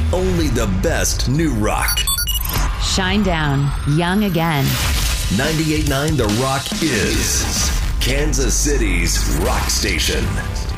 only the best new rock. Shine down, young again. 98.9 The Rock is Kansas City's rock station.